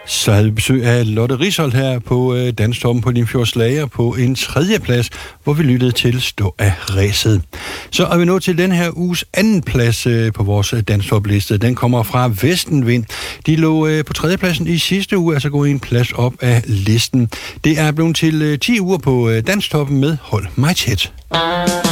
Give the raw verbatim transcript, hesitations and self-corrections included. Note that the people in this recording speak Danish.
Så havde vi besøg af Lotte Risholt her på øh, Danstoppen på Limfjords Lager på en tredje plads, hvor vi lyttede til Stå af ræset. Så er vi nået til den her uges anden plads øh, på vores Danstopliste. Den kommer fra Vestenvind. De lå øh, på tredjepladsen i sidste uge, altså gået en plads op af listen. Det er blevet til øh, ti uger på øh, Danstoppen med Hold mig tæt.